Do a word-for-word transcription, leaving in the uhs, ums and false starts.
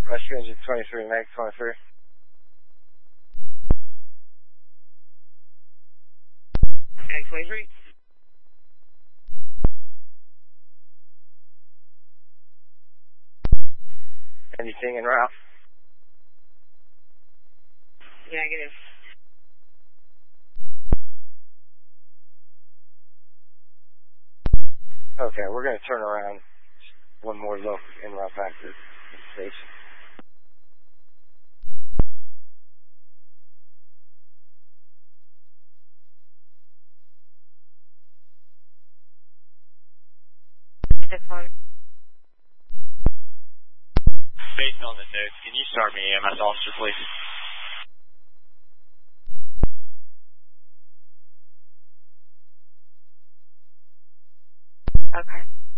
Rescue engine twenty-three, Meg twenty-three. Meg twenty-three. Anything en route? Negative. Okay, we're going to turn around. One more look en route back to the station. This one. Based on the notes, can you start me E M S officer, please? Okay.